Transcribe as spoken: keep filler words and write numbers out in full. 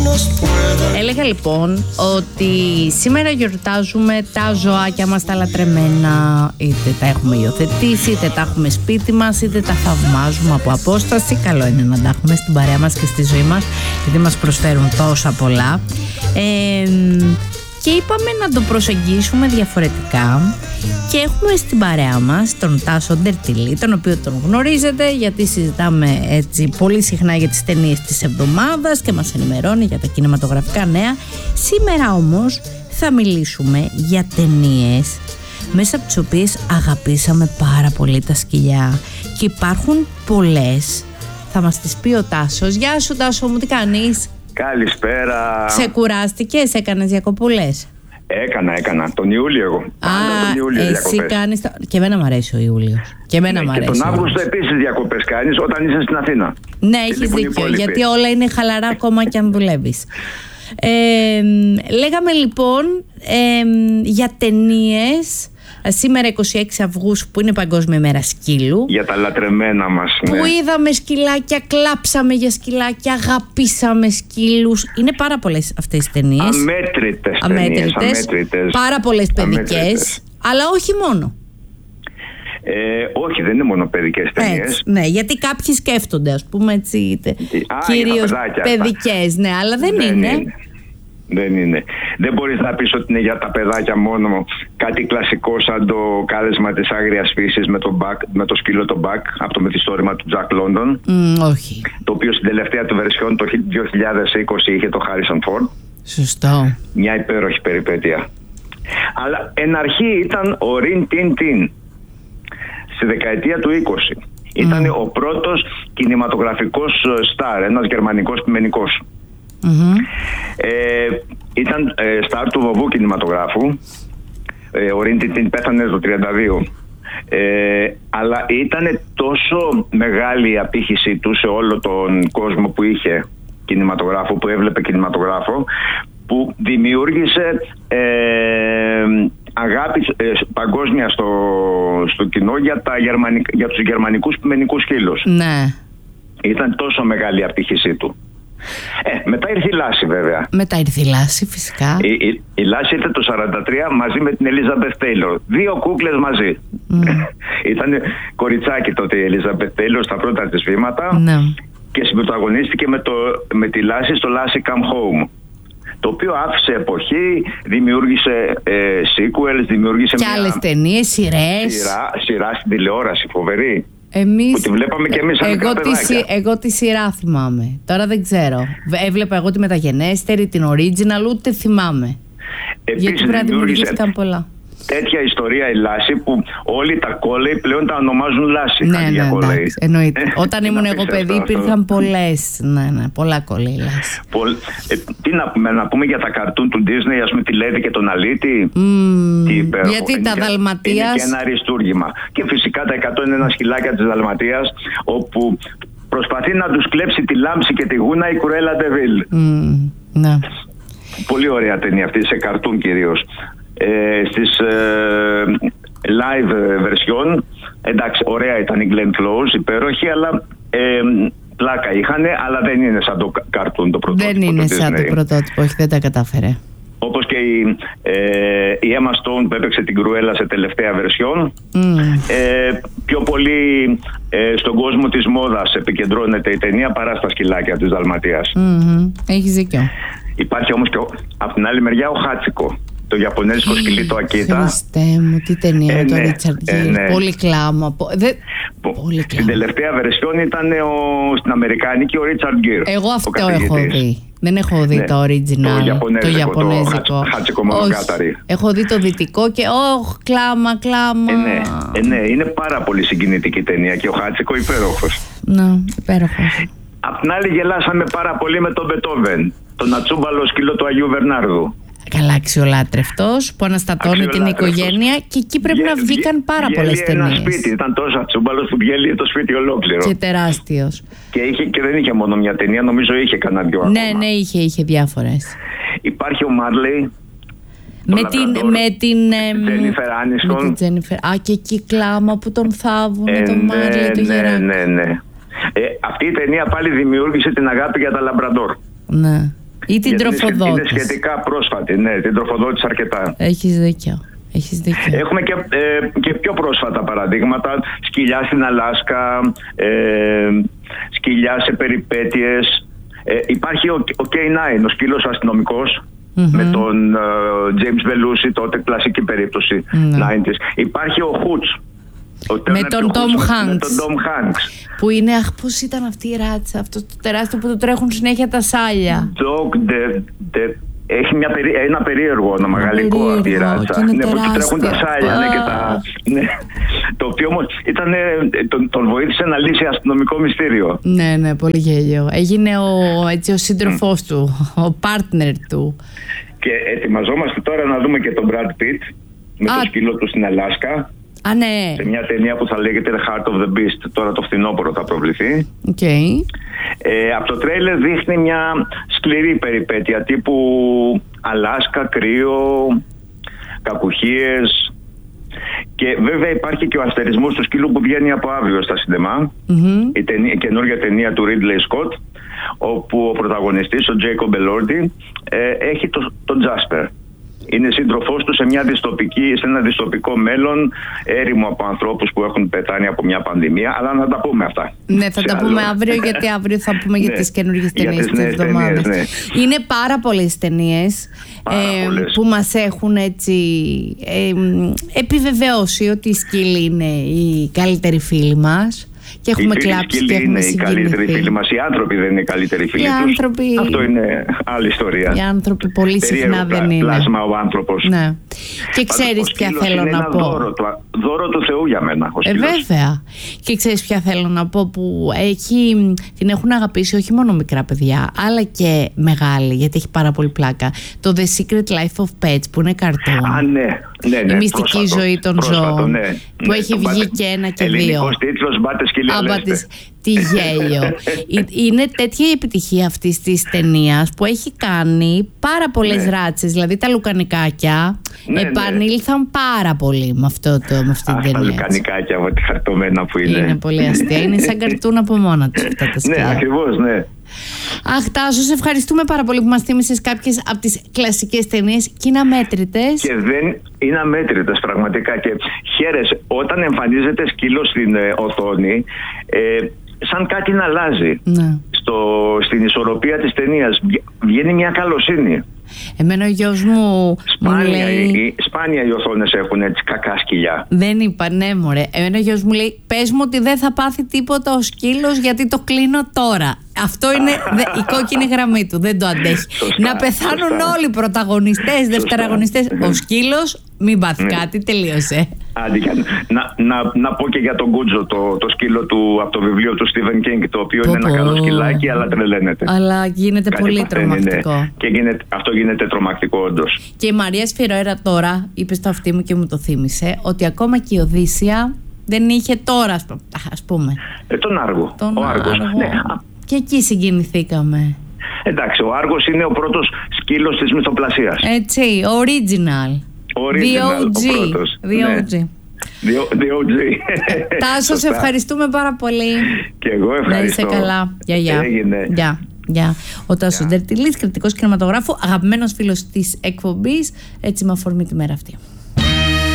Έλεγα λοιπόν ότι σήμερα γιορτάζουμε τα ζωάκια μας τα λατρεμένα. Είτε τα έχουμε υιοθετήσει, είτε τα έχουμε σπίτι μας, είτε τα θαυμάζουμε από απόσταση. Καλό είναι να τα έχουμε στην παρέα μας και στη ζωή μας, γιατί μας προσφέρουν τόσα πολλά. ε, Και είπαμε να το προσεγγίσουμε διαφορετικά. Και έχουμε στην παρέα μας τον Τάσο Ντερτιλή, τον οποίο τον γνωρίζετε γιατί συζητάμε έτσι πολύ συχνά για τις ταινίες της εβδομάδας και μας ενημερώνει για τα κινηματογραφικά νέα. Σήμερα όμως θα μιλήσουμε για ταινίες μέσα από τις οποίες αγαπήσαμε πάρα πολύ τα σκυλιά. Και υπάρχουν πολλές. Θα μας τις πει ο Τάσος. Γεια σου Τάσο μου, τι κάνεις? Καλησπέρα. Ξεκουράστηκες, έκανες διακοπούλες? Έκανα, έκανα. Τον Ιούλιο εγώ. Α, τον Ιούλιο εσύ διακοπές. Κάνεις το... Και εμένα μου αρέσει ο Ιούλιος. Και εμένα ναι, μου αρέσει. Και τον Αύγουστο επίσης διακοπές κάνεις όταν είσαι στην Αθήνα. Ναι, έχεις δίκιο. Γιατί όλα είναι χαλαρά ακόμα και αν δουλεύεις. Ε, λέγαμε λοιπόν ε, για ταινίες. Σήμερα εικοστή έκτη Αυγούστου που είναι Παγκόσμια Μέρα Σκύλου. Για τα λατρεμένα μας, ναι. Που είδαμε σκυλάκια, κλάψαμε για σκυλάκια, αγαπήσαμε σκύλους. Είναι πάρα πολλές αυτές τις ταινίες. Αμέτρητες ταινίες, αμέτρητες. Πάρα πολλές παιδικές, αλλά όχι μόνο. Ε, όχι, δεν είναι μόνο παιδικές ταινίες. Ναι, γιατί κάποιοι σκέφτονται, ας πούμε έτσι, κυρίως παιδικές, ναι, αλλά δεν, δεν είναι. είναι. Δεν είναι. Δεν μπορείς να πεις ότι είναι για τα παιδάκια μόνο κάτι κλασικό σαν το κάλεσμα της άγριας φύσης με το, back, με το σκύλο το Μπακ από το μυθιστόρημα του Τζακ Λόντον. Mm, όχι. Το οποίο στην τελευταία του βερσιόν το δύο χιλιάδες είκοσι είχε το Χάρισον Φόρντ. Σωστό. Μια υπέροχη περιπέτεια. Αλλά εν αρχή ήταν ο Ριν Τιν Τιν στη δεκαετία του είκοσι. Mm. Ήταν ο πρώτος κινηματογραφικός στάρ, ένας γερμανικός πειμενικός. Mm-hmm. Ε, ήταν ε, στάρ του βοβού κινηματογράφου. ε, Ο Ριν Τιν Τιν πέθανε το τριάντα δύο. ε, Αλλά ήταν τόσο μεγάλη η απήχησή του σε όλο τον κόσμο που είχε κινηματογράφο, που έβλεπε κινηματογράφο, που δημιούργησε ε, αγάπη ε, παγκόσμια στο, στο κοινό για, τα γερμανικ, για τους γερμανικούς πειμενικούς σκύλους. Ναι. Ήταν τόσο μεγάλη η απήχησή του. Ε, μετά ήρθε η Λάση βέβαια. Μετά ήρθε η Λάση φυσικά. Η, η, η Λάση ήρθε το σαράντα τρία μαζί με την Ελίζαμπεθ Τέιλορ. Δύο κούκλες μαζί. Mm. Ήταν κοριτσάκι τότε η Ελίζαμπεθ Τέιλορ στα πρώτα της βήματα. Ναι. Και συμπροταγωνίστηκε με, το, με τη Λάση στο Lassie Come Home, το οποίο άφησε εποχή, δημιούργησε ε, sequels, δημιούργησε και άλλες ταινίες, σειρές. Σειρά, σειρά στην τηλεόραση, φοβερή. Εμείς, που τη βλέπαμε και εμείς σαν εγώ, τη, εγώ τη σειρά θυμάμαι. Τώρα δεν ξέρω. Έβλεπα εγώ τη μεταγενέστερη, την original, ούτε θυμάμαι. Επίσης, γιατί πρέπει να δημιουργήθηκαν πολλά. Τέτοια ιστορία η Λάση που όλοι τα κόλεϊ πλέον τα ονομάζουν Λάση. Ναι, ναι, ναι, εντάξει, εννοείται. Ε, Όταν ήμουν εγώ παιδί υπήρχαν πολλές. Ναι, ναι, πολλά κόλεϊ Λάση. Πολ... Ε, τι να πούμε, να πούμε για τα καρτούν του Disney, ας πούμε τη Λέδη και τον Αλίτη. Mm, τι υπέροχο. Γιατί είναι τα και, Δαλματίας. Είναι και ένα αριστούργημα. Και φυσικά τα εκατόν ένα σκυλάκια της Δαλματίας, όπου προσπαθεί να τους κλέψει τη λάμψη και τη γούνα η Κρουέλα ντε Βιλ. Mm, ναι. Πολύ ωραία ταινία αυτή, σε καρτούν κυρίως. Ε, στις ε, live version, εντάξει, ωραία ήταν η Glenn Close, υπέροχη, αλλά ε, πλάκα είχανε, αλλά δεν είναι σαν το καρτούν το πρωτότυπο. Δεν είναι το σαν το πρωτότυπο, όχι, δεν τα κατάφερε. Όπως και η, ε, η Emma Stone που έπαιξε την Κρουέλα σε τελευταία version. Mm. Ε, πιο πολύ ε, στον κόσμο της μόδας επικεντρώνεται η ταινία παρά στα σκυλάκια της Δαλματίας. Mm-hmm. Έχεις δίκιο. Υπάρχει όμως και από την άλλη μεριά ο Χάτσικο, το Ιαπωνέζικο σκυλί, το Ακίτα. Χριστέ μου, τι ταινία με ε, τον ναι, Ρίτσαρντ Γκίρ. Ε, ναι. Πολύ κλάμα. Δε... Πολύ κλάμα. Στην τελευταία βερσιόν ήταν ο, στην Αμερικάνικη ο Ρίτσαρντ Γκίρ. Εγώ αυτό έχω δει. Δεν έχω δει ναι, το original. Το Ιαπωνέζικο. Το Ιαπωνέζικο. Το Χάτσικο Μονοκάταρη. Έχω δει το δυτικό και όχ, κλάμα, κλάμα. Ε, ναι, ε, ναι, είναι πάρα πολύ συγκινητική ταινία και ο Χάτσικο υπέροχος. Ναι, υπέροχος. Απ' την άλλη γελάσαμε πάρα πολύ με τον Μπετόβεν, τον ατσούμπαλο σκύλο του Αγίου Βερνάρδου. Καλά, αξιολάτρευτος που αναστατώνει την οικογένεια και εκεί πρέπει Γε, να βγήκαν πάρα πολλές ταινίες. Ένα σπίτι, ήταν τόσο ατσούμπαλος που διέλυε το σπίτι ολόκληρο. Και τεράστιος. Και, είχε, και δεν είχε μόνο μια ταινία, νομίζω είχε κανένα δυο ακόμα. Ναι, ναι, είχε, είχε διάφορες. Υπάρχει ο Μάρλεϊ. Με την, με την Τζένιφερ Άνιστον. Α, και εκεί κλάμα που τον θάβουν ε, τον Μάρλεϊ, ναι, το γεράκι. Ναι, ναι, ναι. Ε, αυτή η ταινία πάλι δημιούργησε την αγάπη για τα Λαμπραντόρ. Ναι. Ή την τροφοδότης. Είναι σχετικά πρόσφατη, ναι, την τροφοδότης αρκετά. Έχεις δίκιο. Έχεις δίκιο. Έχουμε και, ε, και πιο πρόσφατα παραδείγματα. Σκυλιά στην Αλάσκα, ε, σκυλιά σε περιπέτειες. Ε, υπάρχει ο, ο κέι νάιν, ο σκύλος αστυνομικός, mm-hmm. με τον ε, James Belushi, τότε κλασική περίπτωση mm-hmm. ενενήντα. Υπάρχει ο Hoots. Με τον Tom Hanks. Με τον Tom Hanks. Που είναι, αχ, πώς ήταν αυτή η ράτσα, αυτό το τεράστιο που του τρέχουν συνέχεια τα σάλια. Dog de, de, έχει μια περί, ένα περίεργο όνομα, γαλλικό αυτή η ράτσα. Ναι, που του τρέχουν τα σάλια. Ναι, και τα, ναι. Το οποίο όμως ήταν, τον, τον βοήθησε να λύσει αστυνομικό μυστήριο. Ναι, ναι, πολύ γέλιο. Έγινε ο, έτσι, ο σύντροφός mm. του, ο partner του. Και ετοιμαζόμαστε τώρα να δούμε και τον Brad Pitt με Α. το σκύλο του στην Αλάσκα. Α, ναι. Σε μια ταινία που θα λέγεται The Heart of the Beast. Τώρα το φθινόπωρο θα προβληθεί. Okay. Ε, από το τρέιλερ δείχνει μια σκληρή περιπέτεια τύπου Αλάσκα, κρύο, κακουχίες. Και βέβαια υπάρχει και ο αστερισμός του σκύλου που βγαίνει από αύριο στα σινεμά. Mm-hmm. Η, ταινία, η καινούργια ταινία του Ridley Scott, όπου ο πρωταγωνιστής, ο Jacob Elordi, ε, έχει τον το Jasper. Είναι σύντροφός του σε, μια δυστοπική, σε ένα δυστοπικό μέλλον, έρημο από ανθρώπους που έχουν πεθάνει από μια πανδημία. Αλλά να τα πούμε αυτά. Ναι, θα τα άλλο. πούμε αύριο, γιατί αύριο θα πούμε για τις καινούργιες ταινίες της εβδομάδας. Ναι. Είναι πάρα πολλές ταινίες ε, που μας έχουν έτσι ε, επιβεβαιώσει ότι οι σκύλοι είναι οι καλύτεροι φίλοι μας. Και έχουμε κλάψει και έχουμε συγκινηθεί. Είναι οι καλύτεροι φίλοι μας. Οι άνθρωποι δεν είναι οι καλύτεροι φίλοι οι τους. Άνθρωποι... Αυτό είναι άλλη ιστορία. Οι άνθρωποι πολύ συχνά δεν είναι. Πλάσμα ο άνθρωπος. Ναι. Και ξέρεις ποια θέλω είναι να ένα πω. Δώρο, το, δώρο του Θεού για μένα. Ο ε, βέβαια. Και ξέρεις ποια θέλω να πω, που έχει, την έχουν αγαπήσει όχι μόνο μικρά παιδιά, αλλά και μεγάλοι, γιατί έχει πάρα πολύ πλάκα. Το The Secret Life of Pets, που είναι καρτούν. Α, ναι. Ναι, ναι, η μυστική πρόσφατο, ζωή των πρόσφατο, ζώων, ναι, που ναι, έχει βγει μπάτε, και ένα και δύο. Ελληνικός τίτλος, Μπάτες και Λιαλέστε. Τι γέλιο. Είναι τέτοια η επιτυχία αυτής της ταινίας που έχει κάνει πάρα πολλές ναι. ράτσες. Δηλαδή τα λουκανικάκια ναι, επανήλθαν ναι. πάρα πολύ με, αυτό το, με αυτή την ταινία. Τα λουκανικάκια με τη χαρτωμένα που είναι. Είναι πολύ αστεία. Είναι σαν καρτούν από μόνα τους αυτά τα σκυλιά. Ναι, ακριβώς, ναι. Αχ, Τάσο, σε ευχαριστούμε πάρα πολύ που μας θύμισες κάποιες από τις κλασικές ταινίες και είναι αμέτρητες. Και δεν είναι αμέτρητες πραγματικά. Και χαίρεσαι όταν εμφανίζεται σκύλο στην ε, οθόνη, ε, σαν κάτι να αλλάζει. Ναι. Στο, στην ισορροπία της ταινίας βγαίνει μια καλοσύνη. Εμένα ο γιος μου σπάνια, μου λέει... οι, σπάνια οι οθόνες έχουν έτσι κακά σκυλιά. Δεν είπα, ναι μωρέ. Εμένα ο γιος μου λέει, πες μου ότι δεν θα πάθει τίποτα ο σκύλος, γιατί το κλείνω τώρα. Αυτό είναι δε, η κόκκινη γραμμή του, δεν το αντέχει. Σωστά, να πεθάνουν σωστά. όλοι οι πρωταγωνιστές, δευτεραγωνιστές. Ο σκύλος μην πάθει κάτι, τελείωσε. Άντε, να, να, να πω και για τον Κούτζο, το, το σκύλο του από το βιβλίο του Stephen King, το οποίο πω, είναι ένα καλό σκυλάκι, αλλά τρελαίνεται. Αλλά γίνεται κάτι πολύ παθαίνει, τρομακτικό. Ναι. Και γίνεται, αυτό γίνεται τρομακτικό όντως. Και η Μαρία Σφυρόερα τώρα είπε στο αυτί μου και μου το θύμισε, ότι ακόμα και η Οδύσσια δεν είχε τώρα, ας πούμε. Ε, τον Άργο. Τον ο Άργος. Ναι. Και εκεί συγκινηθήκαμε. Εντάξει, ο Άργος είναι ο πρώτος σκύλος της μυθοπλασίας. Έτσι, original. Original, ο πρώτος. The ο τζι. The ο τζι. Τάσο, σε ευχαριστούμε πάρα πολύ. Και εγώ ευχαριστώ. Να είσαι καλά. Γεια, γεια. Έγινε. Γεια. Γεια. Ο Τάσος Ντερτιλής, κριτικός κινηματογράφου, αγαπημένος φίλος της εκπομπής, έτσι με αφορμή τη μέρα αυτή.